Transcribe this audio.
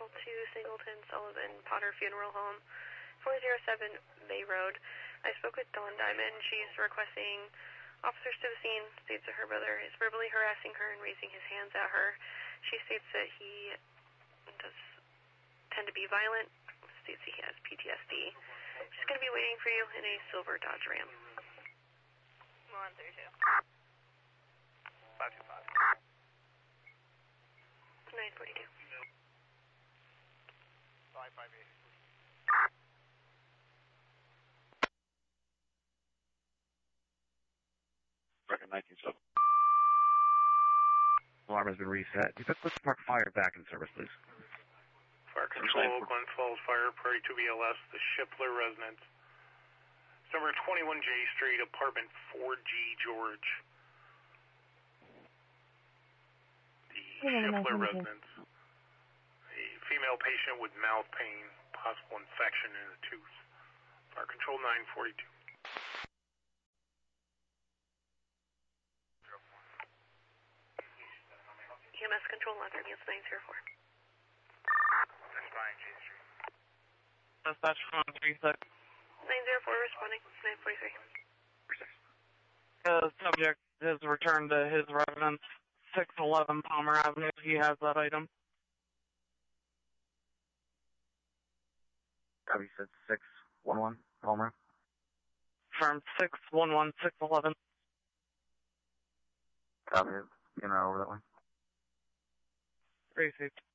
Central 2, Singleton, Sullivan, Potter Funeral Home, 407 Bay Road. I spoke with Dawn Diamond. She's requesting officers to the scene. States that her brother is verbally harassing her and raising his hands at her. She states that he does tend to be violent. States he has PTSD. She's going to be waiting for you in a silver Dodge Ram. 132. 525. 942. 558. Record 197. Alarm has been reset. You put the Park Fire back in service, please. Fire Control, Glen Falls Fire, Prairie 2BLS, the Shipler residence. Number 21 J Street, apartment 4G George. The Shipler residence. A female patient with mouth pain, possible infection in the tooth. Fire Control 942. EMS Control, Log Ambulance 904. Dispatch 136. 904 responding, 943. The subject is returned to his residence, 611 Palmer Avenue. He has that item. Copy, said 611 Palmer. Firm 611, 611. Copy it. Over that way. Received.